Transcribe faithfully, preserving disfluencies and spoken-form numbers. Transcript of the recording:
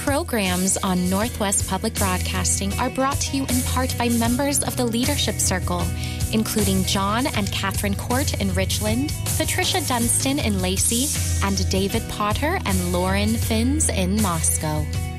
Programs on Northwest Public Broadcasting are brought to you in part by members of the Leadership Circle, including John and Catherine Court in Richland, Patricia Dunstan in Lacey, and David Potter and Lauren Finns in Moscow.